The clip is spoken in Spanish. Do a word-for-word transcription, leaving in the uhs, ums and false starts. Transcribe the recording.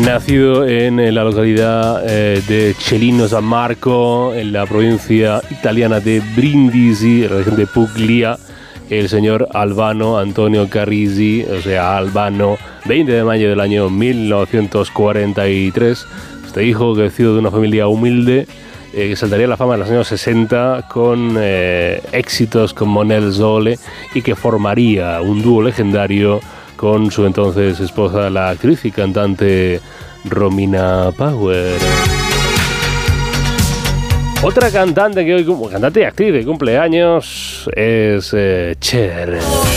Nacido en la localidad eh, de Celino San Marco, en la provincia italiana de Brindisi, en la región de Puglia, el señor Albano Antonio Carrisi, o sea, Albano, veinte de mayo del año mil novecientos cuarenta y tres. Este hijo crecido de una familia humilde, eh, que saltaría a la fama en los años sesenta con eh, éxitos como Nel Sole, y que formaría un dúo legendario con su entonces esposa, la actriz y cantante Romina Power. Otra cantante que hoy, cantante y actriz de cumpleaños es eh, Cher.